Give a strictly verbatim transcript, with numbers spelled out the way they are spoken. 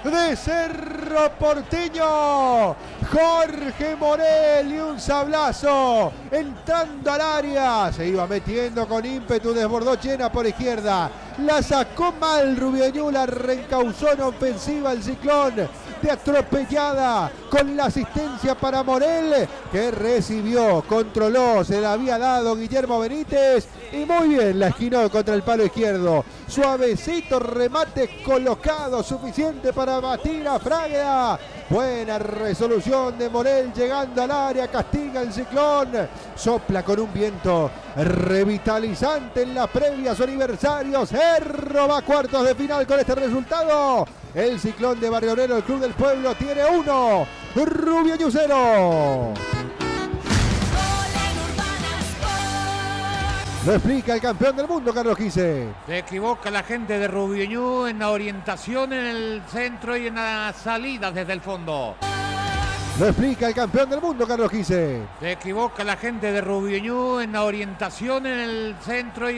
de Cerro Porteño. Jorge Morel y un sablazo entrando al área. Se iba metiendo con ímpetu, desbordó llena por izquierda. La sacó mal Rubioñú, la reencauzó en ofensiva el Ciclón. De atropellada con la asistencia para Morel, que recibió, controló, se la había dado Guillermo Benítez y muy bien la esquinó contra el palo izquierdo. Suavecito remate colocado, suficiente para batir a Fraga. Buena resolución de Morel llegando al área, castiga el Ciclón, sopla con un viento revitalizante en las previas aniversarios. Cerro va a cuartos de final con este resultado. El Ciclón de Barrio Obrero, el Club del Pueblo, tiene uno, Rubioñú cero. Lo explica el campeón del mundo, Carlos Quise. Se equivoca la gente de Rubioñú en la orientación en el centro y en la salida desde el fondo. Lo explica el campeón del mundo, Carlos Quise. Se equivoca la gente de Rubioñú en la orientación en el centro y